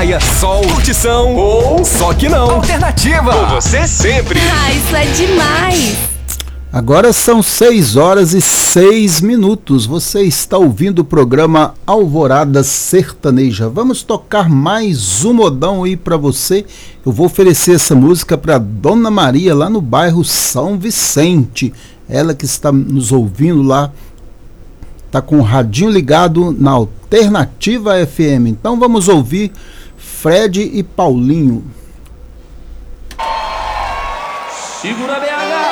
praia, sol, curtição ou só que não. Alternativa. Com você sempre. Isso é demais. Agora são 6h06. Você está ouvindo o programa Alvorada Sertaneja. Vamos tocar mais um modão aí para você. Eu vou oferecer essa música para Dona Maria, lá no bairro São Vicente. Ela que está nos ouvindo lá, está com o radinho ligado na Alternativa FM. Então vamos ouvir Fred e Paulinho. Segura BH!